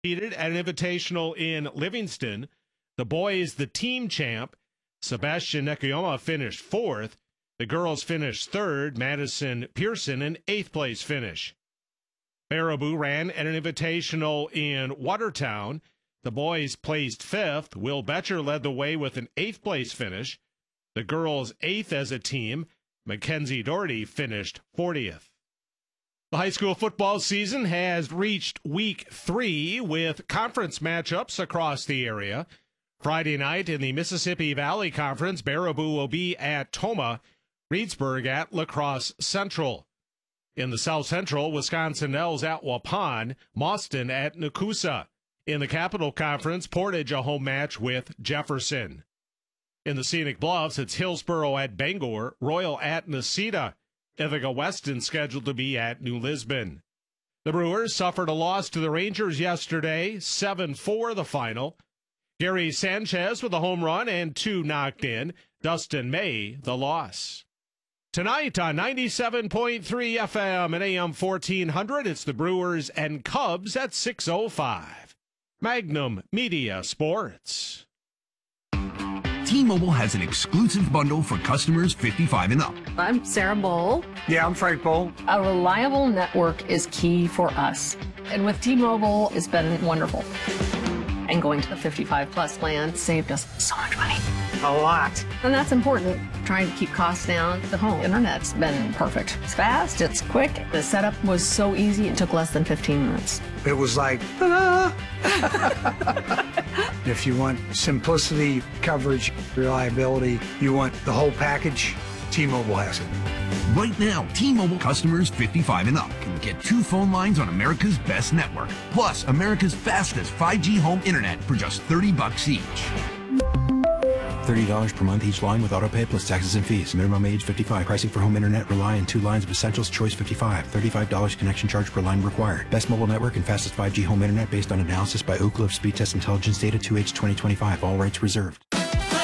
Competed at an invitational in Livingston. The boys, the team champ, Sebastian Nekayama, finished fourth. The girls finished third. Madison Pearson, an eighth-place finish. Baraboo ran at an invitational in Watertown. The boys placed fifth. Will Betcher led the way with an eighth-place finish. The girls eighth as a team. Mackenzie Doherty finished 40th. The high school football season has reached week 3 with conference matchups across the area. Friday night in the Mississippi Valley Conference, Baraboo will be at Tomah, Reedsburg at La Crosse Central. In the South Central, Wisconsin Dells at Waupun, Mauston at Nakusa. In the Capital Conference, Portage a home match with Jefferson. In the Scenic Bluffs, it's Hillsboro at Bangor, Royal at Necedah. Ithaca Weston scheduled to be at New Lisbon. The Brewers suffered a loss to the Rangers yesterday, 7-4 the final. Gary Sanchez with a home run and 2 knocked in. Dustin May the loss. Tonight on 97.3 FM and AM 1400, it's the Brewers and Cubs at 6:05. Magnum Media Sports. T-Mobile has an exclusive bundle for customers 55 and up. I'm Sarah Bowl. Yeah, I'm Frank Bowl. A reliable network is key for us. And with T-Mobile, it's been wonderful. And going to the 55-plus plan saved us so much money. A lot. And that's important. Trying to keep costs down. The home internet's been perfect. It's fast, it's quick. The setup was so easy, it took less than 15 minutes. It was like, ta-da! If you want simplicity, coverage, reliability, you want the whole package, T-Mobile has it. Right now, T-Mobile customers 55 and up can get 2 phone lines on America's best network, plus America's fastest 5G home internet for just $30 each. $30 per month each line with autopay plus taxes and fees. Minimum age 55. Pricing for home internet rely on 2 lines of Essentials Choice 55. $35 connection charge per line required. Best mobile network and fastest 5G home internet based on analysis by Ookla of Speed Test Intelligence Data 2H 2025. All rights reserved.